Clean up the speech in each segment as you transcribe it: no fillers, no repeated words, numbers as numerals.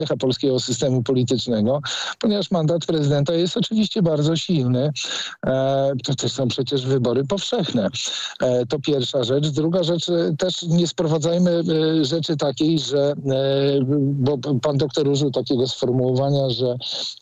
cecha polskiego systemu politycznego, ponieważ mandat prezydenta jest oczywiście bardzo silny. To też są przecież wybory powszechne. To pierwsza rzecz. Druga rzecz, też nie sprowadzajmy rzeczy takiej, że, bo pan doktor użył takiego sformułowania, że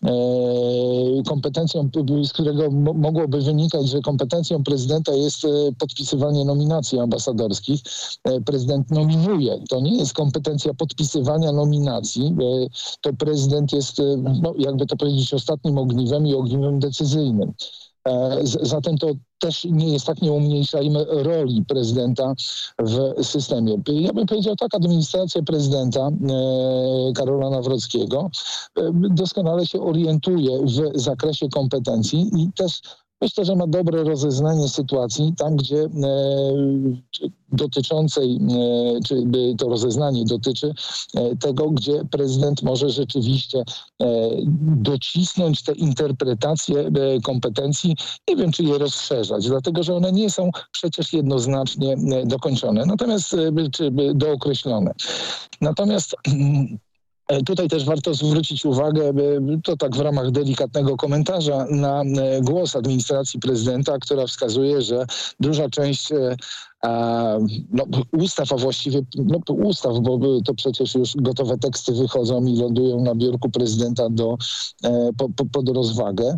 kompetencją, z którego mogłoby wynikać, że kompetencją prezydenta jest podpisywanie nominacji ambasadorskich. Prezydent nominuje. To nie jest kompetencja podpisywania nominacji. To prezydent jest, no, jakby to powiedzieć, ostatnim ogniwem i ogniwem decyzyjnym. Zatem to też nie jest tak, nie umniejszajmy roli prezydenta w systemie. Ja bym powiedział tak, administracja prezydenta Karola Nawrockiego doskonale się orientuje w zakresie kompetencji i też myślę, że ma dobre rozeznanie sytuacji tam, gdzie dotyczącej, czy to rozeznanie dotyczy tego, gdzie prezydent może rzeczywiście docisnąć te interpretacje kompetencji. Nie wiem, czy je rozszerzać, dlatego że one nie są przecież jednoznacznie dokończone, natomiast czy dookreślone. Natomiast tutaj też warto zwrócić uwagę, to tak w ramach delikatnego komentarza, na głos administracji prezydenta, która wskazuje, że duża część ustaw, a właściwie ustaw, bo to przecież już gotowe teksty wychodzą i lądują na biurku prezydenta pod rozwagę.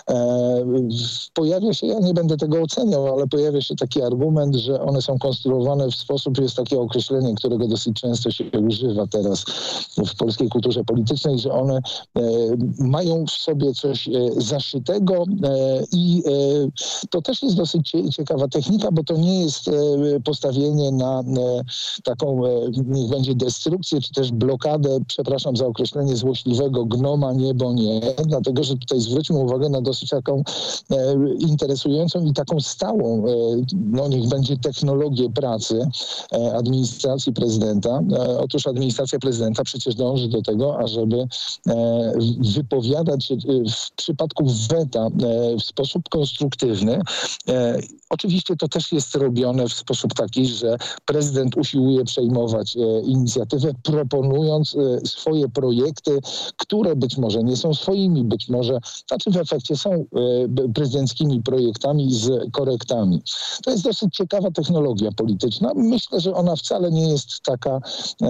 Pojawia się, ja nie będę tego oceniał, ale pojawia się taki argument, że one są konstruowane w sposób, jest takie określenie, którego dosyć często się używa teraz w polskiej kulturze politycznej, że one mają w sobie coś zaszytego i to też jest dosyć ciekawa technika, bo to nie jest postawienie na taką, niech będzie destrukcję, czy też blokadę, przepraszam za określenie złośliwego, gnoma, niebo nie, dlatego, że tutaj zwróćmy uwagę na dosyć taką interesującą i taką stałą, no niech będzie technologię pracy administracji prezydenta. Otóż administracja prezydenta przecież dąży do tego, ażeby wypowiadać się w przypadku weta w sposób konstruktywny. Oczywiście to też jest robione w sposób taki, że prezydent usiłuje przejmować inicjatywę, proponując swoje projekty, które być może nie są swoimi, być może, znaczy w efekcie są prezydenckimi projektami z korektami. To jest dosyć ciekawa technologia polityczna. Myślę, że ona wcale nie jest taka,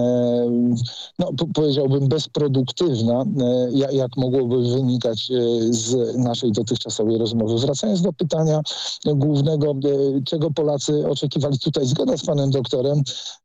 no powiedziałbym, bezproduktywna, jak mogłoby wynikać z naszej dotychczasowej rozmowy. Wracając do pytania głównego, czego Polacy oczekiwali, tutaj zgoda z panem doktorem,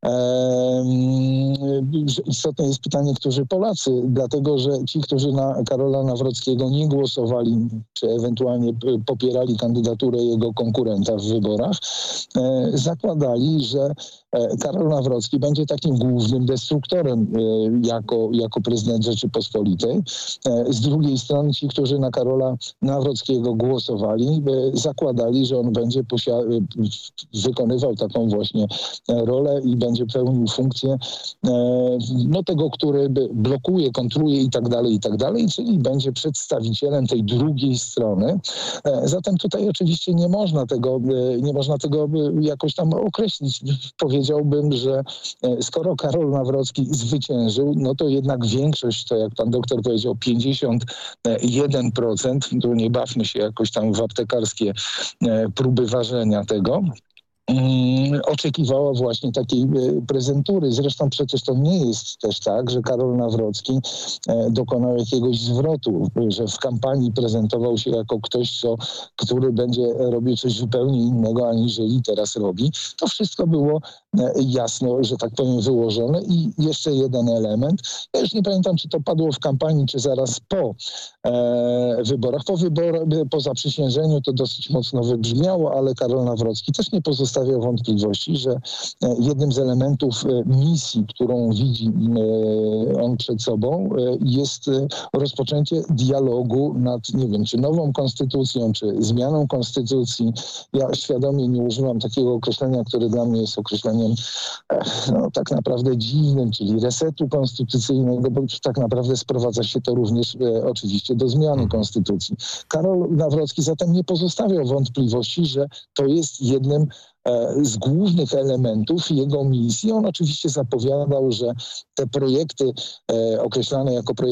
że istotne jest pytanie, którzy Polacy, dlatego że ci, którzy na Karola Nawrockiego nie głosowali, czy ewentualnie popierali kandydaturę jego konkurenta w wyborach, zakładali, że Karol Nawrocki będzie takim głównym destruktorem jako prezydent Rzeczypospolitej. Z drugiej strony ci, którzy na Karola Nawrockiego głosowali, zakładali, że on będzie wykonywał taką właśnie rolę i będzie pełnił funkcję tego, który blokuje, kontruje i tak dalej, czyli będzie przedstawicielem tej drugiej strony. Zatem tutaj oczywiście nie można tego jakoś tam określić. Powiedziałbym, że skoro Karol Nawrocki zwyciężył, no to jednak większość, to jak pan doktor powiedział, 51%, tu nie bawmy się jakoś tam w aptekarskie próby ważenia tego, oczekiwała właśnie takiej prezentury. Zresztą przecież to nie jest też tak, że Karol Nawrocki dokonał jakiegoś zwrotu, że w kampanii prezentował się jako ktoś, który będzie robił coś zupełnie innego, aniżeli teraz robi. To wszystko było jasno, że tak powiem, wyłożone. I jeszcze jeden element. Ja już nie pamiętam, czy to padło w kampanii, czy zaraz po wyborach. Po zaprzysiężeniu to dosyć mocno wybrzmiało, ale Karol Nawrocki też nie pozostawiał wątpliwości, że jednym z elementów misji, którą widzi on przed sobą, jest rozpoczęcie dialogu nad, nie wiem, czy nową konstytucją, czy zmianą konstytucji. Ja świadomie nie używam takiego określenia, które dla mnie jest określeniem tak naprawdę dziwnym, czyli resetu konstytucyjnego, bo tak naprawdę sprowadza się to również oczywiście do zmiany konstytucji. Karol Nawrocki zatem nie pozostawiał wątpliwości, że to jest jednym z głównych elementów jego misji. On oczywiście zapowiadał, że te projekty określane jako projekty